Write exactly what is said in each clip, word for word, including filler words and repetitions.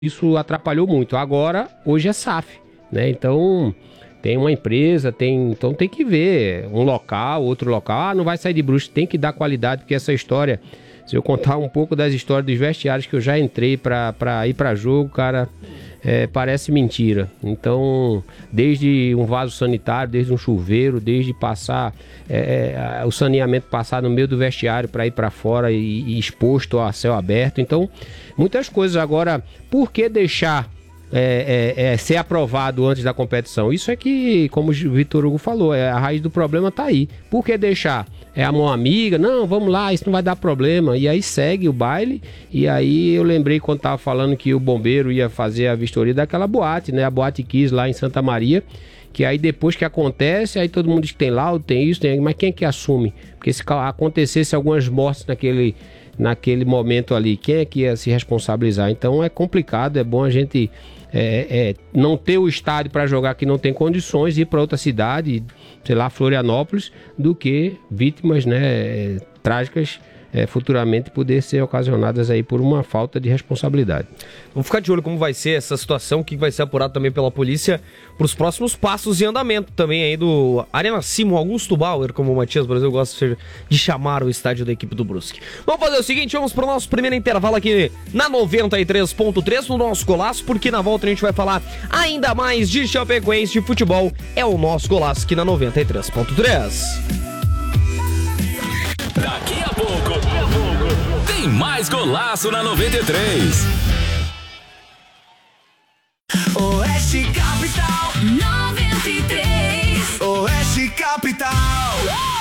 isso atrapalhou muito. Agora, hoje é S A F, né? Então, tem uma empresa, tem, então tem que ver um local, outro local. Ah, não vai sair de Brusque, tem que dar qualidade, porque essa história, se eu contar um pouco das histórias dos vestiários que eu já entrei para ir para jogo, cara, é, parece mentira. Então, desde um vaso sanitário, desde um chuveiro, desde passar é, é, o saneamento passar no meio do vestiário para ir para fora e, e exposto a céu aberto. Então, muitas coisas. Agora, por que deixar É, é, é, ser aprovado antes da competição? Isso é que, como o Vitor Hugo falou, é, a raiz do problema está aí. Por que deixar? É a mão amiga? Não, vamos lá, isso não vai dar problema. E aí segue o baile. E aí eu lembrei quando estava falando que o bombeiro ia fazer a vistoria daquela boate, né? A Boate Kiss lá em Santa Maria. Que aí depois que acontece, aí todo mundo diz que tem laudo, tem isso, tem... mas quem é que assume? Porque se acontecesse algumas mortes naquele, naquele momento ali, quem é que ia se responsabilizar? Então é complicado, é bom a gente é, é, não ter o estádio para jogar que não tem condições, ir para outra cidade, sei lá, Florianópolis, do que vítimas, né, trágicas, É, futuramente poder ser ocasionadas aí por uma falta de responsabilidade. Vamos ficar de olho como vai ser essa situação, o que vai ser apurado também pela polícia para os próximos passos e andamento também aí do Arena Simon Augusto Bauer, como o Matias Brasil gosta de chamar o estádio da equipe do Brusque. Vamos fazer o seguinte, vamos para o nosso primeiro intervalo aqui na noventa e três ponto três no nosso Golaço, porque na volta a gente vai falar ainda mais de Chapecoense de futebol. É o nosso Golaço aqui na noventa e três ponto três. Daqui a pouco, tem mais Golaço na noventa e três. Oeste Capital noventa e três. Oeste Capital.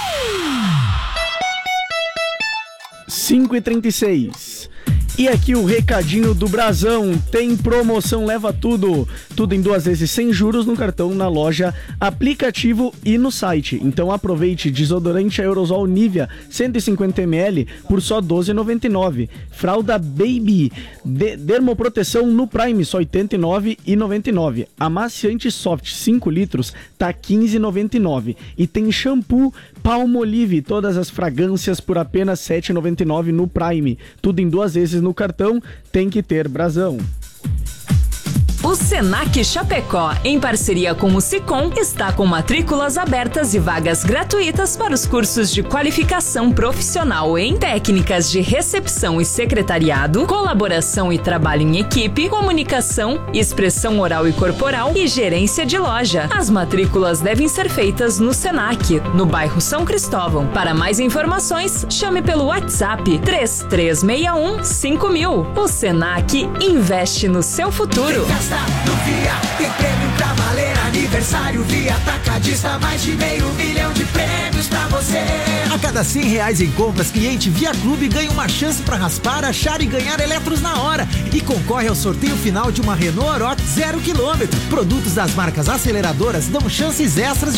cinco e trinta e seis. E aqui o recadinho do Brasão, tem promoção Leva Tudo, tudo em duas vezes sem juros no cartão, na loja, aplicativo e no site. Então aproveite, desodorante aerosol Nivea cento e cinquenta mililitros por só doze reais e noventa e nove centavos. Fralda Baby de dermoproteção no Prime, só oitenta e nove reais e noventa e nove centavos. Amaciante Soft cinco litros tá quinze reais e noventa e nove centavos. E tem shampoo Palmolive, todas as fragrâncias por apenas sete reais e noventa e nove centavos no Prime. Tudo em duas vezes no cartão, tem que ter Brasão. O Senac Chapecó, em parceria com o Sicom, está com matrículas abertas e vagas gratuitas para os cursos de qualificação profissional em técnicas de recepção e secretariado, colaboração e trabalho em equipe, comunicação, expressão oral e corporal e gerência de loja. As matrículas devem ser feitas no Senac, no bairro São Cristóvão. Para mais informações, chame pelo WhatsApp três três seis um cinco mil. O Senac investe no seu futuro. No Via tem prêmio pra valer, aniversário Via Atacadista, mais de meio milhão de prêmios pra você. A cada cem reais em compras, cliente Via Clube ganha uma chance pra raspar, achar e ganhar eletros na hora e concorre ao sorteio final de uma Renault Oroch zero quilômetro. Produtos das marcas aceleradoras dão chances extras de